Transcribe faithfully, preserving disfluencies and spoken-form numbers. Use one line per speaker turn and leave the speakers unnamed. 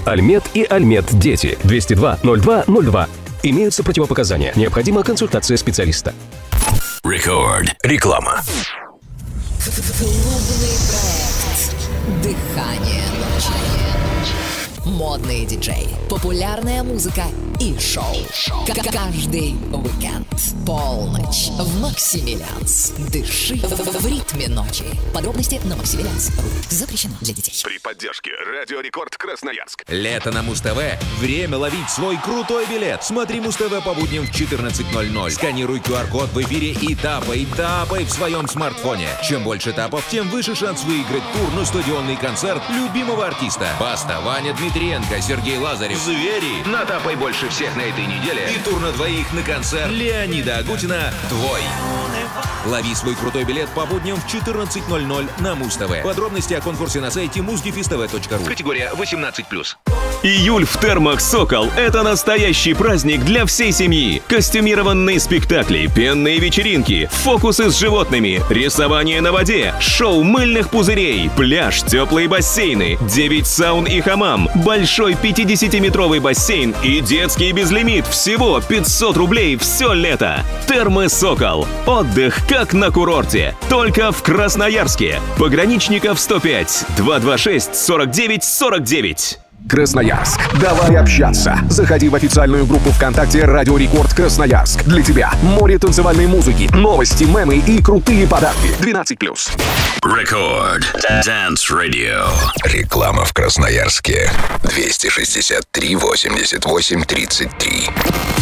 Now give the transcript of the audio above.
Альмет и Альмет Дети. двести два ноль два ноль два. Имеются противопоказания. Необходима консультация специалиста.
Рекорд. Реклама.
Клубный проект «Дыхание ночи». Модные диджеи, популярная музыка и шоу. К- Каждый уикенд. Полночь в Максимилианс. Дыши в ритме ночи. Подробности на Максимилианс. Запрещено для детей.
При поддержке Радио Рекорд Красноярск.
Лето на Муз-ТВ. Время ловить свой крутой билет. Смотри Муз-ТВ по будням в четырнадцать ноль ноль. Сканируй ку ар-код в эфире и тапай, тапай в своем смартфоне. Чем больше тапов, тем выше шанс выиграть тур на стадионный концерт любимого артиста. Баста, Ваня Дмитриенко, Сергей Лазарев. Звери. Натапай больше всех на этой неделе. И тур на двоих на концерт Леонида Агутина «Твой». Лови свой крутой билет по будням в четырнадцать ноль ноль на Муз-ТВ. Подробности о конкурсе на сайте муз дефис тэ вэ точка ру. Категория восемнадцать плюс.
Июль в термах «Сокол» — это настоящий праздник для всей семьи. Костюмированные спектакли, пенные вечеринки, фокусы с животными, рисование на воде, шоу мыльных пузырей, пляж, теплые бассейны, девять саун и хамам, большой пятидесятиметровый бассейн и детский безлимит. Всего пятьсот рублей все лето. Термы «Сокол». Отдых как на курорте. Только в Красноярске. Пограничников сто пять. два два шесть сорок девять сорок девять.
Красноярск. Давай общаться. Заходи в официальную группу ВКонтакте Радио Рекорд Красноярск. Для тебя море танцевальной музыки, новости, мемы и крутые подарки. двенадцать плюс.
Рекорд. Dance Radio. Реклама в Красноярске. двести шестьдесят три восемьдесят восемь тридцать три.